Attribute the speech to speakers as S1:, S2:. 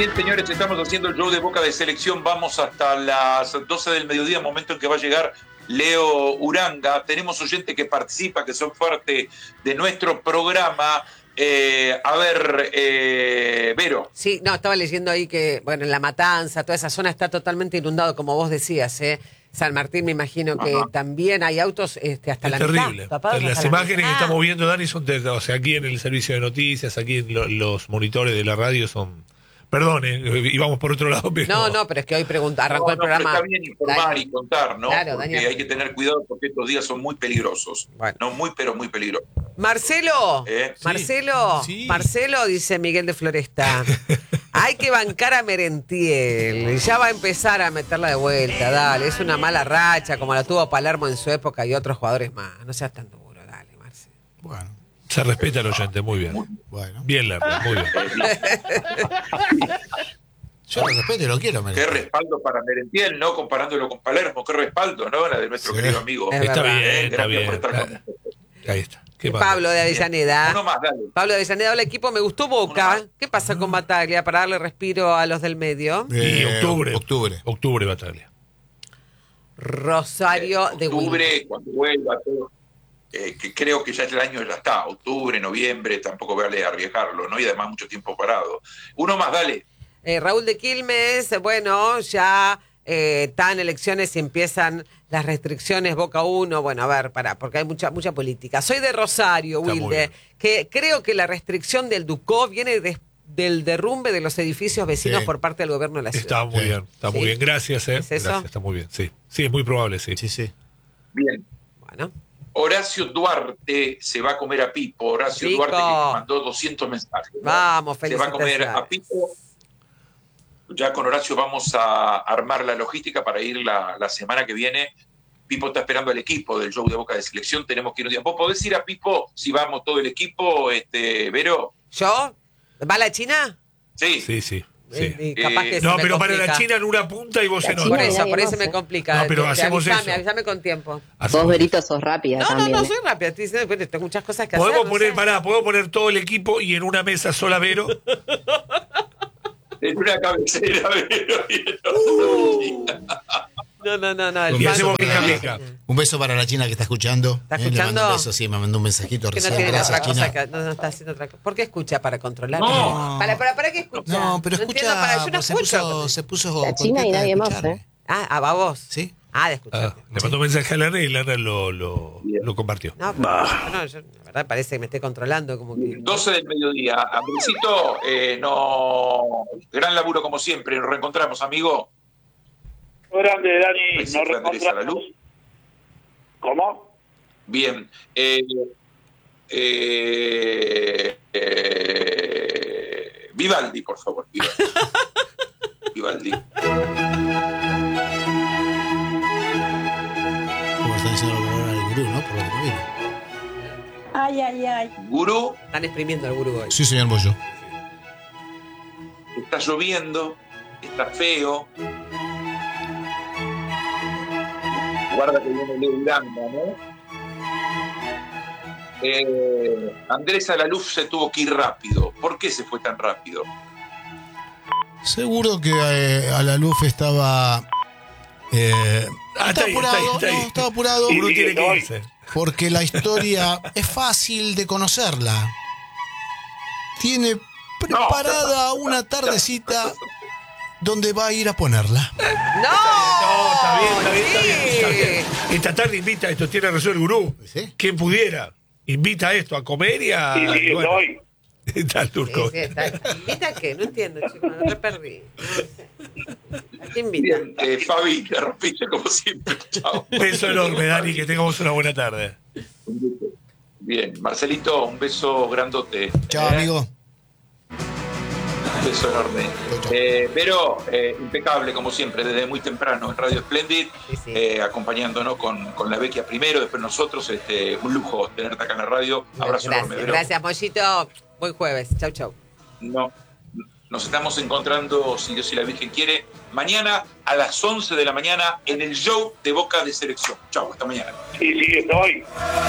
S1: Bien, señores, estamos haciendo el show de Boca de Selección. Vamos hasta las 12 del mediodía, momento en que va a llegar Leo Uranga. Tenemos oyentes que participan, que son parte de nuestro programa. Vero.
S2: Sí, no, estaba leyendo ahí que, bueno, en La Matanza, toda esa zona está totalmente inundado, como vos decías, ¿eh? San Martín, me imagino que también hay autos hasta la
S3: terrible.
S2: mitad. Tapados
S3: Las
S2: hasta
S3: imágenes
S2: la
S3: que estamos viendo, Dani, son o sea, aquí en el servicio de noticias, aquí en los monitores de la radio son... Perdón, íbamos por otro lado, pero...
S2: No, pero es que hoy arrancó el programa.
S1: Está bien informar y contar, ¿no?
S2: Claro,
S1: porque
S2: Daniel.
S1: hay que tener cuidado porque estos días son muy peligrosos.
S2: Bueno.
S1: No muy, pero muy peligrosos.
S2: Marcelo,
S3: Sí.
S2: Marcelo, dice Miguel de Floresta, hay que bancar a Merentiel, ya va a empezar a meterla de vuelta, dale, es una mala racha como la tuvo Palermo en su época y otros jugadores más, no seas tan duro, dale, Marcelo.
S4: Bueno,
S3: Se respeta al oyente, muy bien.
S4: bueno.
S3: Bien, Lerner, muy bien.
S4: Yo lo respeto y lo quiero,
S1: Qué
S4: Merentiel.
S1: respaldo para Merentiel, ¿no? Comparándolo con Palermo, qué respaldo, ¿no? La de nuestro querido amigo.
S2: Es
S3: Está
S2: verdad.
S3: bien, está
S1: Gracias
S3: bien.
S1: por estar con nosotros.
S3: Ahí está. ¿Qué
S2: Pablo de Avellaneda.
S1: Uno más, dale.
S2: Pablo de Avellaneda, hola equipo, me gustó Boca. ¿Qué pasa con Bataglia para darle respiro a los del medio?
S3: Y octubre.
S4: Octubre.
S3: Octubre, Bataglia.
S2: Rosario de Wilde.
S1: Octubre, cuando vuelva todo. Que creo que ya el año ya está, octubre, noviembre, tampoco vale arriesgarlo, ¿no? Y además mucho tiempo parado. Uno más, dale.
S2: Raúl de Quilmes, bueno, ya están elecciones y empiezan las restricciones Boca 1, bueno, a ver, porque hay mucha política. Soy de Rosario,
S3: Está muy
S2: Wilde,
S3: bien.
S2: que creo que la restricción del Ducó viene del derrumbe de los edificios vecinos
S4: Sí.
S2: por parte del gobierno de la ciudad.
S3: Está muy bien, está muy
S2: ¿Sí?
S3: bien. Gracias,
S2: ¿Es eso?
S3: Gracias, está muy bien, sí. Sí, es muy probable, sí.
S4: Sí.
S1: Bien.
S2: Bueno,
S1: Horacio Duarte se va a comer a Pipo. Horacio
S2: Rico.
S1: Duarte que mandó 200 mensajes. ¿no?
S2: vamos,
S1: Se va a comer a
S2: felicitaciones.
S1: Pipo. Ya con Horacio vamos a armar la logística para ir la semana que viene. Pipo está esperando al equipo del show de Boca de Selección. Tenemos que ir un día. ¿Vos podés ir a Pipo si vamos todo el equipo, Vero?
S2: ¿Yo? ¿Va la China?
S1: Sí.
S3: Sí, sí.
S2: Capaz que se
S3: No,
S2: me
S3: pero para
S2: complica.
S3: la China en una punta y vos en
S2: Por
S3: otra.
S2: eso me complica.
S3: No, pero hacemos eso.
S2: Avísame con tiempo.
S3: Hacemos
S5: Vos, Verito, sos rápida
S2: No,
S5: también.
S2: no, soy rápida. Estoy diciendo que tengo muchas cosas que
S3: Podemos
S2: hacer.
S3: poner, podemos poner todo el equipo y en una mesa sola Vero.
S1: En una cabecera, Vero.
S2: No.
S3: Y hacemos pica pica.
S4: Un beso para la China que está escuchando.
S2: ¿Está
S4: Le
S2: escuchando?
S4: mando un beso, sí, me mandó un mensajito
S2: Que no
S4: recién.
S2: tiene
S4: Gracias,
S2: otra cosa
S4: China.
S2: que no está haciendo otra cosa. ¿Por qué escucha para controlar?
S4: No.
S2: ¿Para qué escucha?
S4: No, pero
S2: entiendo,
S4: escucha,
S2: yo no
S4: se
S2: escucho.
S4: se puso
S5: La China y
S4: contenta de
S5: nadie más,
S4: escucharme.
S2: ¿Va vos?
S4: Sí.
S2: De escuchar.
S3: Le mandó un mensaje a Lerner y Lerner lo compartió.
S2: No, yo la verdad parece que me esté controlando como que...
S1: 12 del mediodía. Andresito, gran laburo como siempre. Nos reencontramos, amigo.
S6: Grande, Dani,
S1: Besito,
S6: nos
S1: Andrés, a la luz.
S6: reencontramos. ¿Cómo?
S1: Bien. Vivaldi, por favor. Vivaldi.
S4: Como está diciendo el gurú, ¿no? Por lo que no vino.
S7: Ay.
S1: Gurú,
S2: Están exprimiendo al gurú hoy.
S4: Sí, señor Bollo.
S1: está lloviendo, está feo. Guarda que viene Leo Uranga, ¿no? Andrés a la luz se tuvo que ir rápido. ¿Por qué se fue tan rápido?
S4: Seguro que a la luz estaba...
S3: Está ahí,
S4: apurado,
S3: está ahí.
S4: no, estaba apurado.
S3: Gurú tiene que irse.
S4: Porque la historia es fácil de conocerla. Tiene preparada una tardecita donde va a ir a ponerla.
S2: ¡No!
S3: Está bien. Esta tarde invita a esto, tiene razón el gurú.
S4: ¿Sí?
S3: Quien pudiera, invita a esto, a comer y a...
S6: Sí,
S3: y bueno,
S6: estoy.
S3: está el turco.
S2: Sí, ¿Invita a qué? No entiendo, chicos, me perdí. No sé. ¿A qué invita?
S1: Bien, Fabi, te rompiste como siempre. Chao.
S3: Un beso enorme, Dani, que tengamos una buena tarde.
S1: Bien, Marcelito, un beso grandote.
S4: Chao, amigo.
S1: Un beso enorme.
S4: Chau.
S1: Pero impecable, como siempre, desde muy temprano en Radio Splendid,
S2: Sí.
S1: acompañándonos con la Vecchia primero, después nosotros. Un lujo tenerte acá en la radio. Abrazo enorme, Vero.
S2: Gracias, Mollito. Buen jueves. Chau.
S1: No, nos estamos encontrando, si Dios y la Virgen quiere, mañana a las 11 de la mañana en el show de Boca de Selección. Chau, hasta mañana.
S6: Sí, estoy.